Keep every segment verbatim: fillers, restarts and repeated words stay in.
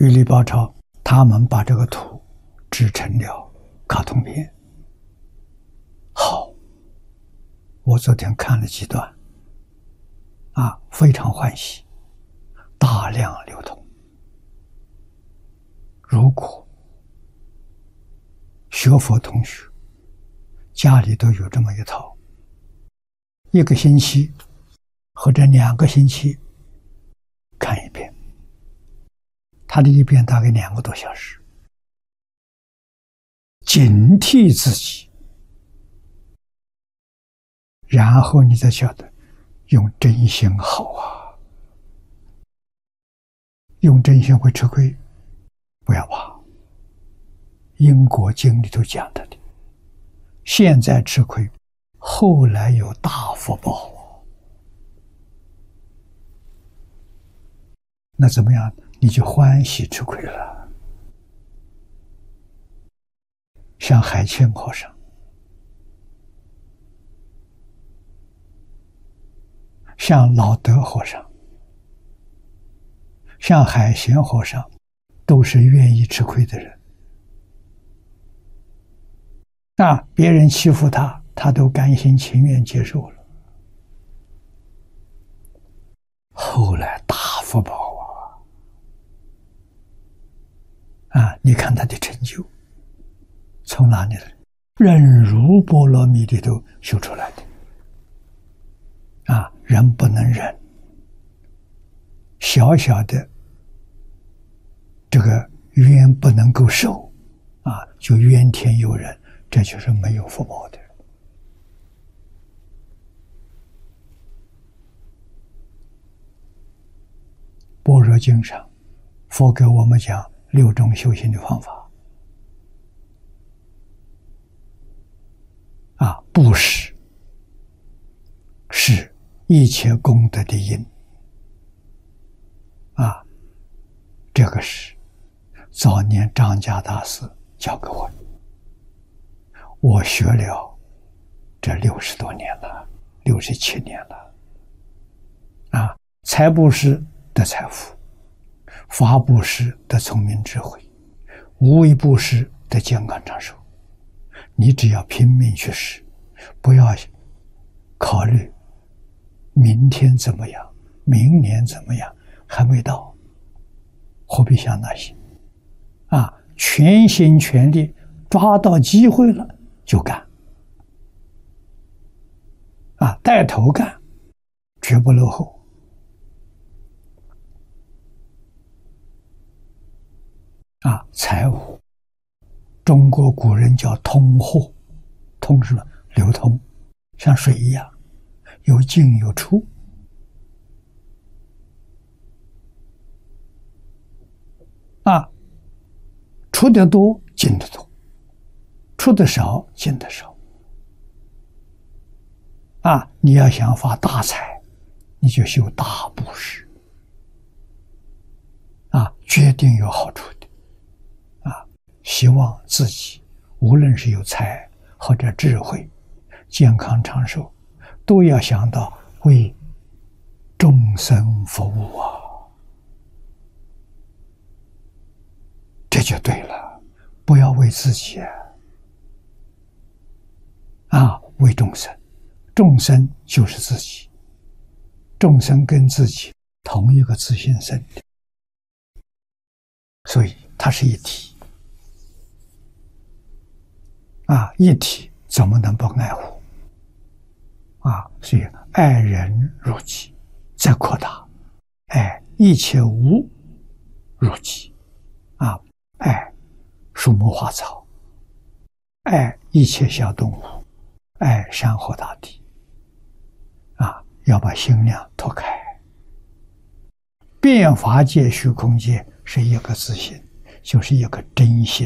玉历宝钞，他们把这个图制成了卡通片。好，我昨天看了几段，啊，非常欢喜，大量流通。如果学佛同学家里都有这么一套，一个星期或者两个星期看一遍，他的一遍大概两个多小时，警惕自己，然后你才晓得用真心好啊，用真心会吃亏，不要怕。因果经里头讲的的，现在吃亏，后来有大福报。那怎么样？你就欢喜吃亏了。像海清和尚，像老德和尚，像海贤和尚，都是愿意吃亏的人。啊，别人欺负他，他都甘心情愿接受了。后来大福报啊！啊，你看他的成就，从哪里来？忍辱波罗蜜里头修出来的。啊，人不能忍，小小的这个冤不能够受，啊，就怨天尤人。这就是没有福报的人。般若经上，佛给我们讲六种修行的方法。啊，布施是一切功德的因。啊，这个是早年张家大师教给我的。我学了这六十多年了，六十七年了。啊，财布施得财富，法布施得聪明智慧，无为布施得健康长寿。你只要拼命去施，不要考虑明天怎么样，明年怎么样，还没到，何必想那些？啊，全心全力，抓到机会了就干，啊，带头干，绝不落后。啊，财务，中国古人叫通货，通是流通，像水一样，有进有出。啊，出得多，进得多。出的少，进的少。啊，你要想发大财，你就修大布施。啊，决定有好处的。啊，希望自己无论是有财或者智慧，健康长寿，都要想到为众生服务啊，这就对了，不要为自己啊。啊，为众生，众生就是自己，众生跟自己同一个自性生的，所以它是一体。啊，一体怎么能不爱护？啊，所以爱人如己，再扩大，爱一切无如己。啊，爱树木花草，爱一切小动物，爱山河大地。啊，要把心量拓开。变法界、虚空界是一个自性，就是一个真心。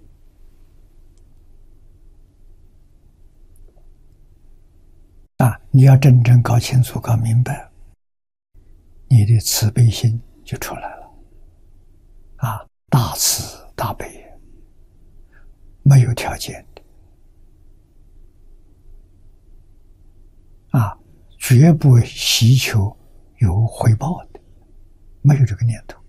啊，你要真正搞清楚、搞明白，你的慈悲心就出来了。啊，大慈大悲，没有条件的。啊，绝不希求有回报的，没有这个念头。